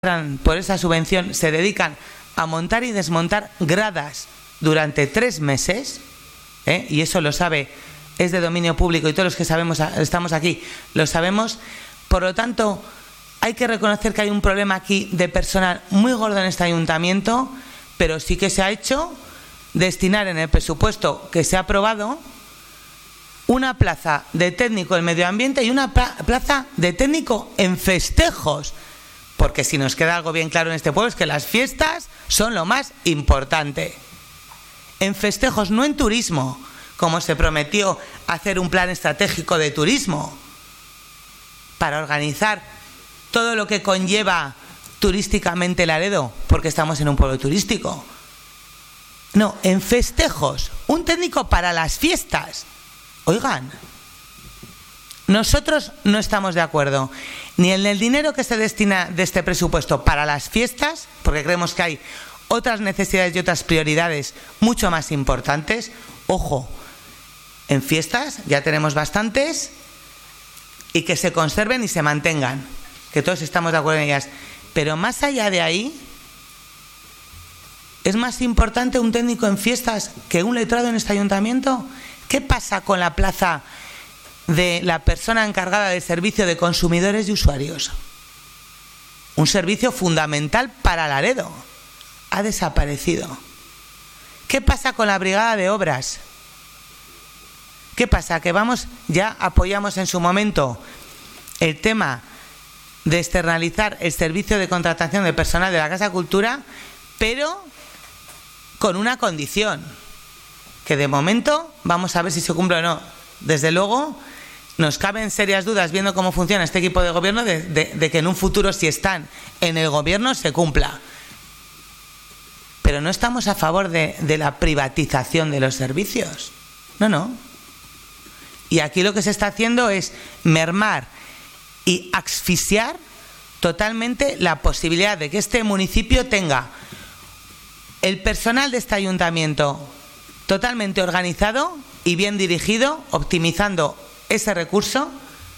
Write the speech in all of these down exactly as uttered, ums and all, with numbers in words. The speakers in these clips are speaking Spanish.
por esa subvención se dedican a montar y desmontar gradas durante tres meses, ¿eh? Y eso lo sabe, es de dominio público y todos los que sabemos, estamos aquí, lo sabemos. Por lo tanto, hay que reconocer que hay un problema aquí de personal muy gordo en este ayuntamiento, pero sí que se ha hecho destinar en el presupuesto que se ha aprobado una plaza de técnico en medio ambiente y una plaza de técnico en festejos. Porque si nos queda algo bien claro en este pueblo es que las fiestas son lo más importante. En festejos, no en turismo, como se prometió hacer un plan estratégico de turismo para organizar todo lo que conlleva turísticamente Laredo, porque estamos en un pueblo turístico. No, en festejos, un técnico para las fiestas. Oigan, nosotros no estamos de acuerdo ni en el dinero que se destina de este presupuesto para las fiestas, porque creemos que hay otras necesidades y otras prioridades mucho más importantes. Ojo, en fiestas ya tenemos bastantes y que se conserven y se mantengan, que todos estamos de acuerdo en ellas. Pero más allá de ahí, ¿es más importante un técnico en fiestas que un letrado en este ayuntamiento? ¿Qué pasa con la plaza de la persona encargada del servicio de consumidores y usuarios? Un servicio fundamental para Laredo. Ha desaparecido. ¿Qué pasa con la brigada de obras? ¿Qué pasa? Que vamos, ya apoyamos en su momento el tema de externalizar el servicio de contratación de personal de la Casa Cultura, pero con una condición, que de momento vamos a ver si se cumple o no. Desde luego, nos caben serias dudas viendo cómo funciona este equipo de gobierno de, de, de que en un futuro, si están en el gobierno, se cumpla. Pero no estamos a favor de, de la privatización de los servicios. No, no. Y aquí lo que se está haciendo es mermar y asfixiar totalmente la posibilidad de que este municipio tenga el personal de este ayuntamiento totalmente organizado y bien dirigido, optimizando ese recurso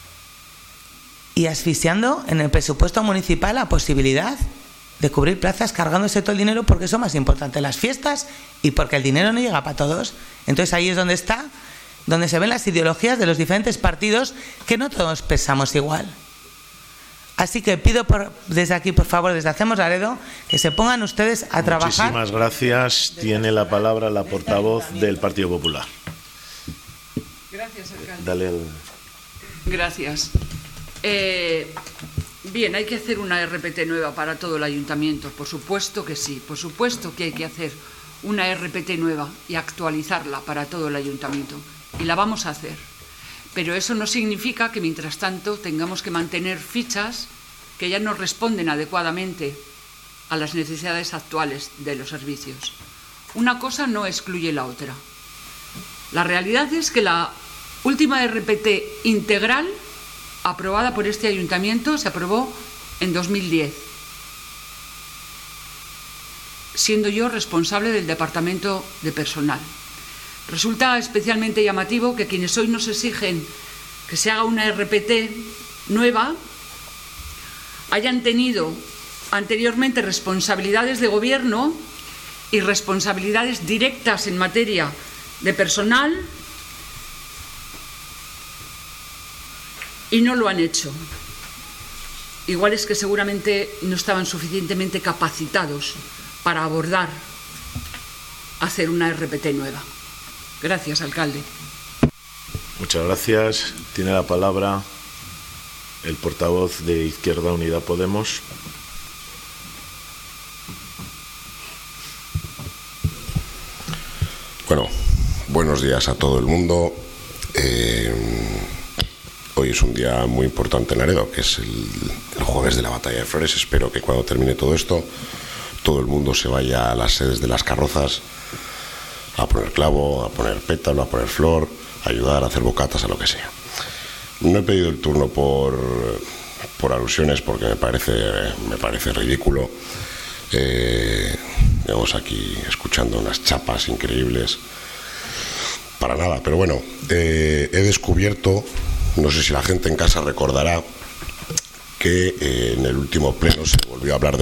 y asfixiando en el presupuesto municipal la posibilidad de cubrir plazas, cargándose todo el dinero, porque son más importantes las fiestas y porque el dinero no llega para todos. Entonces ahí es donde está, donde se ven las ideologías de los diferentes partidos, que no todos pensamos igual. Así que pido por, desde aquí, por favor, desde Hacemos Laredo, que se pongan ustedes a trabajar. Muchísimas gracias. Tiene la palabra la portavoz del Partido Popular. Gracias, alcalde. Dale el... Gracias. Eh, bien, hay que hacer una R P T nueva para todo el ayuntamiento. Por supuesto que sí. Por supuesto que hay que hacer una R P T nueva y actualizarla para todo el ayuntamiento. Y la vamos a hacer. Pero eso no significa que, mientras tanto, tengamos que mantener fichas que ya no responden adecuadamente a las necesidades actuales de los servicios. Una cosa no excluye la otra. La realidad es que la última R P T integral aprobada por este ayuntamiento se aprobó en dos mil diez, siendo yo responsable del departamento de personal. Resulta especialmente llamativo que quienes hoy nos exigen que se haga una R P T nueva hayan tenido anteriormente responsabilidades de gobierno y responsabilidades directas en materia de personal y no lo han hecho. Igual es que seguramente no estaban suficientemente capacitados para abordar hacer una R P T nueva. Gracias, alcalde. Muchas gracias. Tiene la palabra el portavoz de Izquierda Unida Podemos. Bueno, buenos días a todo el mundo. Eh, hoy es un día muy importante en Laredo, que es el, el jueves de la Batalla de Flores. Espero que cuando termine todo esto, todo el mundo se vaya a las sedes de las carrozas a poner clavo, a poner pétalo, a poner flor, a ayudar a hacer bocatas, a lo que sea. No he pedido el turno por, por alusiones, porque me parece, me parece ridículo. Eh, Vamos aquí escuchando unas chapas increíbles. Para nada, pero bueno, eh, he descubierto, no sé si la gente en casa recordará, que eh, en el último pleno se volvió a hablar de